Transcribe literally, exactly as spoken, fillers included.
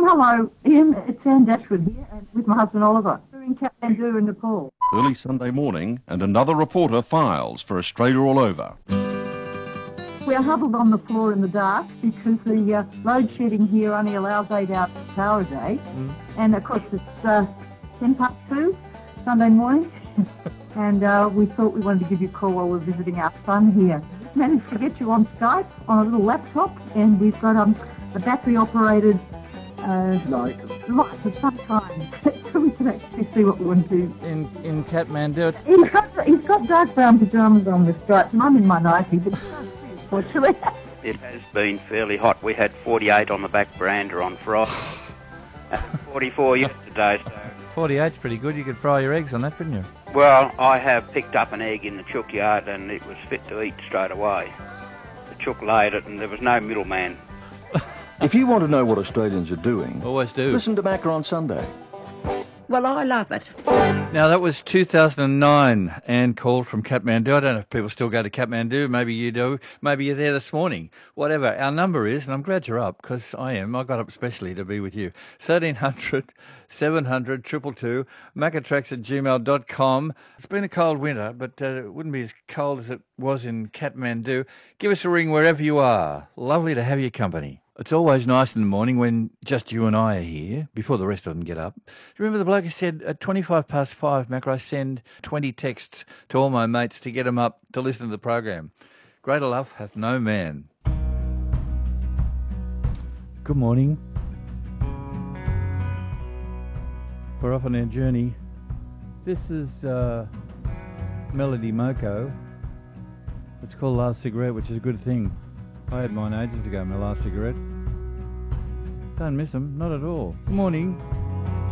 hello, Ian. It's Anne Dashwood here and with my husband Oliver. We're in Kathmandu in Nepal. Early Sunday morning, and another reporter files for Australia All Over. We are huddled on the floor in the dark because the uh, load shedding here only allows eight hours of power a day. Mm. And of course it's uh, ten past two, Sunday morning. and uh, we thought we wanted to give you a call while we're visiting our son here. Managed to get you on Skype on a little laptop, and we've got um, a battery-operated uh, light. light of some kind, so we can actually see what we want to do. In in Kathmandu. He's got, he's got dark brown pyjamas on with stripes, and I'm in my nightie, but fortunately. It has been fairly hot. We had forty-eight on the back veranda on frost, and forty-four yesterday. So. forty-eight's pretty good. You could fry your eggs on that, couldn't you? Well, I have picked up an egg in the chook yard and it was fit to eat straight away. The chook laid it and there was no middleman. If you want to know what Australians are doing, always do. Listen to Macca on Sunday. Well, I love it. Now, that was two thousand nine. Anne called from Kathmandu. I don't know if people still go to Kathmandu. Maybe you do. Maybe you're there this morning. Whatever. Our number is, and I'm glad you're up, because I am. I got up especially to be with you. thirteen hundred, seven hundred, two two two, maccatracks at gmail dot com. It's been a cold winter, but uh, it wouldn't be as cold as it was in Kathmandu. Give us a ring wherever you are. Lovely to have your company. It's always nice in the morning when just you and I are here, before the rest of them get up. Do you remember the bloke who said, at twenty-five past five, Macca, I send twenty texts to all my mates to get them up to listen to the program. Greater love hath no man. Good morning. We're off on our journey. This is uh, Melody Moko. It's called Last Cigarette, which is a good thing. I had mine ages ago, my last cigarette. Don't miss them, not at all. Good morning.